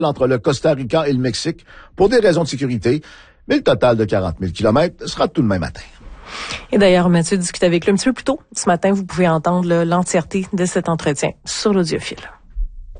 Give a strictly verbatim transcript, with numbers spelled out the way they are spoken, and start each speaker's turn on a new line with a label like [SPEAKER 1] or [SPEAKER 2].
[SPEAKER 1] entre le Costa Rica et le Mexique pour des raisons de sécurité, mais le total de quarante mille kilomètres sera tout de même atteint.
[SPEAKER 2] Et d'ailleurs, Mathieu discute avec lui un petit peu plus tôt. Ce matin, vous pouvez entendre là, l'entièreté de cet entretien sur l'Audiophile.